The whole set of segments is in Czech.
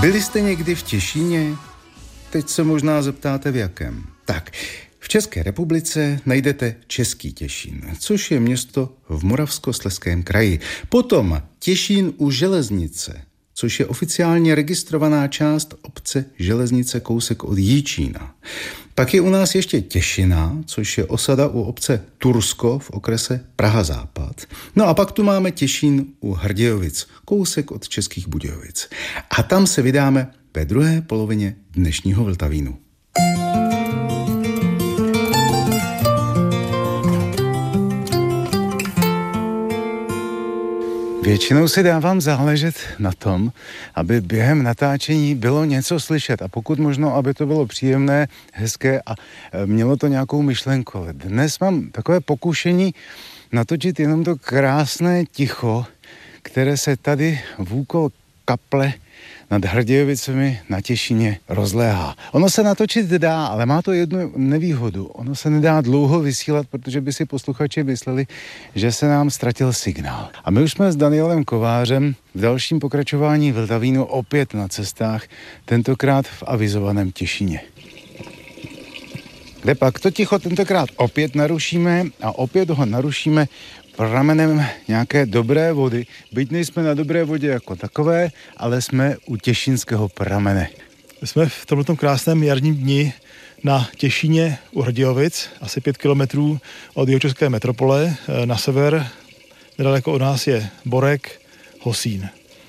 Byli jste někdy v Těšíně? Teď se možná zeptáte v jakém. Tak, v České republice najdete Český Těšín, což je město v Moravskoslezském kraji. Potom Těšín u Železnice, což je oficiálně registrovaná část obce Železnice kousek od Jičína. Pak je u nás ještě Těšina, což je osada u obce Tursko v okrese Praha-Západ. No a pak tu máme Těšín u Hrdějovic, kousek od Českých Budějovic. A tam se vydáme ve druhé polovině dnešního Vltavínu. Většinou si dávám záležet na tom, aby během natáčení bylo něco slyšet a pokud možno, aby to bylo příjemné, hezké a mělo to nějakou myšlenku. Dnes mám takové pokušení natočit jenom to krásné ticho, které se tady vůkol kaple nad Hrdějovicemi na Těšíně rozléhá. Ono se natočit dá, ale má to jednu nevýhodu. Ono se nedá dlouho vysílat, protože by si posluchači mysleli, že se nám ztratil signál. A my už jsme s Danielem Kovářem v dalším pokračování Vltavínu opět na cestách, tentokrát v avizovaném Těšíně. Kde pak to ticho tentokrát opět narušíme a opět ho narušíme pramenem nějaké dobré vody. Byť nejsme na dobré vodě jako takové, ale jsme u těšínského pramene. Jsme v tomto krásném jarním dni na Těšíně u Hrdějovic, asi 5 kilometrů od jihočeské metropole. Na sever, nedaleko od nás je Borek, Hosín.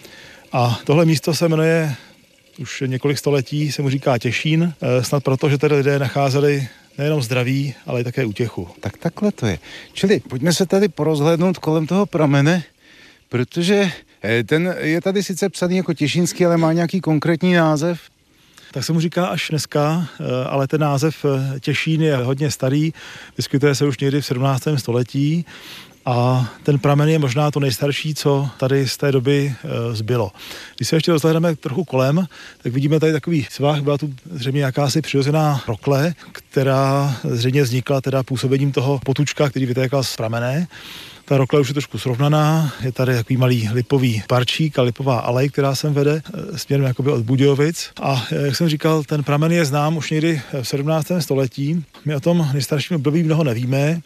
A tohle místo se jmenuje už několik století, se mu říká Těšín, snad proto, že tady lidé nacházeli nejenom zdraví, ale i také útěchu. Tak takhle to je. Čili pojďme se tady porozhlédnout kolem toho pramene, protože ten je tady sice psaný jako těšínský, ale má nějaký konkrétní název. Tak se mu říká až dneska, ale ten název Těšín je hodně starý, vyskytuje se už někdy v 17. století a ten pramen je možná to nejstarší, co tady z té doby zbylo. Když se ještě rozhlédneme trochu kolem, tak vidíme tady takový svah, byla tu zřejmě jakási přirozená rokle, která zřejmě vznikla teda působením toho potučka, který vytékal z pramene. Ta rokle už je trošku srovnaná, je tady takový malý lipový parčík a lipová alej, která sem vede směrem jakoby od Budějovic. A jak jsem říkal, ten pramen je znám už někdy v 17. století. My o tom nejstarším období mnoho nevíme.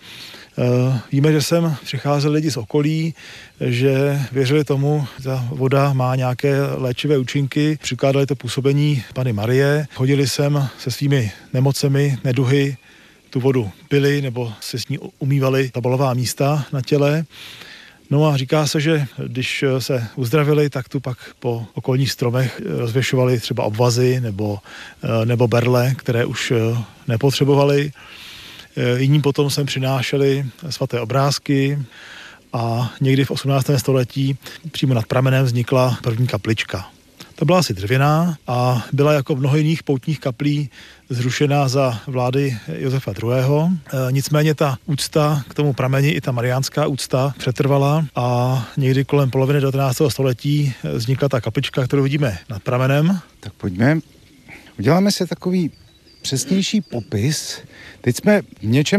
Víme, že sem přicházeli lidi z okolí, že věřili tomu, že ta voda má nějaké léčivé účinky, přikládali to působení Panny Marie, chodili sem se svými nemocemi, neduhy, tu vodu pili nebo se s ní umývali ta bolavá místa na těle. No a říká se, že když se uzdravili, tak tu pak po okolních stromech rozvěšovali třeba obvazy nebo berle, které už nepotřebovali. Jiní potom sem přinášeli svaté obrázky a někdy v 18. století přímo nad pramenem vznikla první kaplička. Ta byla asi dřevěná a byla jako mnoho jiných poutních kaplí zrušená za vlády Josefa II. Nicméně ta úcta k tomu prameni, i ta mariánská úcta přetrvala a někdy kolem poloviny 19. století vznikla ta kaplička, kterou vidíme nad pramenem. Tak pojďme, uděláme si takový přesnější popis. Teď jsme v něčem